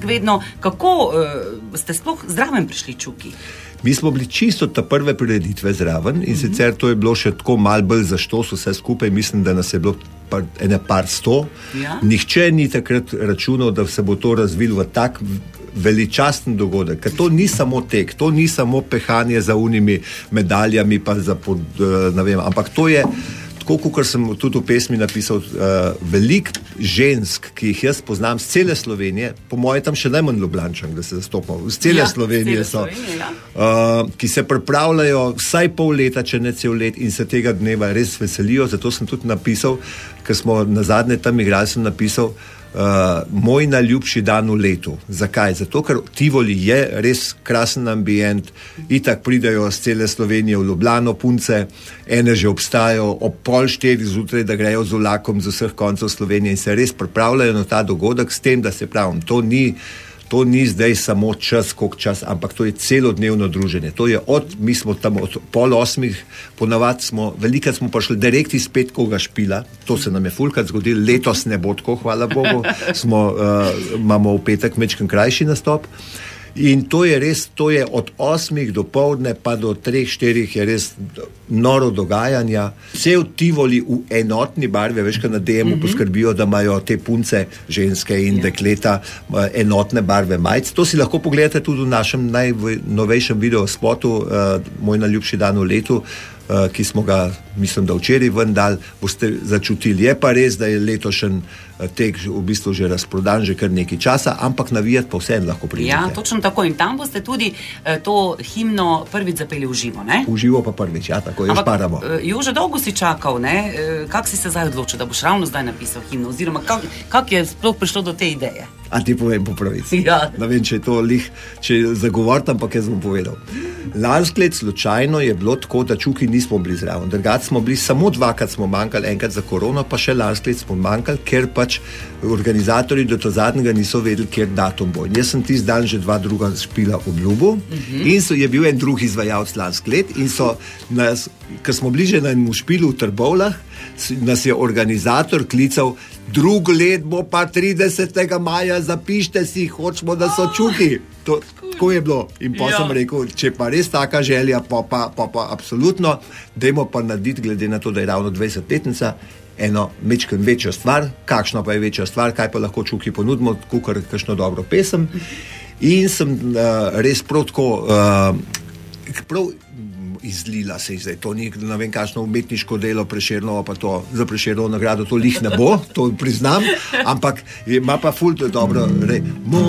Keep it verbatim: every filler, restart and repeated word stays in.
pritisk vedno. Kako uh, ste sploh zraven prišli Čuki? Mi smo bili čisto ta prve prireditve zraven in mm-hmm. sicer to je bilo še tako malo bolj za štos vse skupaj, mislim, da nas je bilo par, ene par sto. Ja? Nihče ni takrat računal, da se bo to razvilo v tak veličasten dogodek, ker to ni samo tek, to ni samo pehanje za unimi medaljami, pa za pod, ne vem, ampak to je tako, kot sem tudi v pesmi napisal, uh, velik žensk, ki jih jaz poznam z cele Slovenije, po moje tam še najmanj Ljubljančan, da se zastopamo, z cele ja, Slovenije cele so, Slovenije, ja. uh, ki se pripravljajo vsaj pol leta, če ne cel let in se tega dneva res veselijo, zato sem tudi napisal, ker smo na zadnje tam igrali, sem napisal Uh, moj najljubši dan v letu. Zakaj? Zato, ker Tivoli je res krasen ambient, itak pridajo z cele Slovenije v Ljubljano punce, ene že obstajajo ob pol štirih zjutraj, da grejo z vlakom z vseh koncev Slovenije in se res pripravljajo na ta dogodek s tem, da se pravim, to ni To ni zdaj samo čas, koliko čas, ampak to je celodnevno druženje. To je od, mi smo tam od pol osmih, ponavadi smo, velikrat smo prišli direkt iz petkovega špila, to se nam je fulkrat zgodilo, letos ne bo tako, hvala Bogu, smo, uh, imamo v petek mečken krajši nastop. In to je res, to je od osmih do poldne pa do treh, štirih je res noro dogajanja. Vse v Tivoli v enotni barvi, veš, kaj na D M-u poskrbijo, da imajo te punce, ženske in dekleta enotne barve majic. To si lahko pogledate tudi v našem najnovejšem videospotu, uh, Moj najljubši dan v letu, uh, ki smo ga, mislim, da včeraj ven dal, boste začutili. Je pa res, da je letošen tek v bistvu že razprodan, že kar nekaj časa, ampak navijati pa vse lahko pridete. Ja, točno tako. In tam boste tudi eh, to himno prvič zapeli v živo, ne? V živo pa prvič, ja, tako, jo šparamo. Eh, Jože, dolgo si čakal, ne? Eh, kak si se zdaj odločil, da boš ravno zdaj napisal himno? Oziroma, kak, kak je sploh prišlo do te ideje? A ti povem po pravici. Ja. Ne vem, če je to lih, če zagovortam, ampak jaz bom povedal. Lansko let slučajno je bilo tako, da Čuki nismo bili zraven. Drugače smo bili, samo dvakrat smo manjkali, enkrat za korono, pa še lansko let smo manjkali, ker pač organizatorji do to zadnjega niso vedeli, kjer datum bo. In jaz sem tisti dan že dva druga špila obljubil uh-huh. in so, je bil en drug izvajalec lansko let in so nas, ker smo bili že na enem špilu v Trbovljah, nas je organizator klical, drug let bo pa tridesetega maja, zapište si, hočemo, da so Čuki. To, tako je bilo. In pa ja. sem rekel, če pa res taka želja, pa pa, pa, pa absolutno, dajmo pa narediti, glede na to, da je ravno dvajsetletnica, eno mečken večjo stvar. Kakšna pa je večja stvar, kaj pa lahko Čuki ponudimo, kakor kakšno dobro pesem. In sem uh, res prav tako uh, prav izlila se zdaj, to ni, ne vem, kakšno umetniško delo Prešernovo, pa to za Prešernovo nagrado to lih ne bo, to priznam, ampak ima pa ful dobro. Re,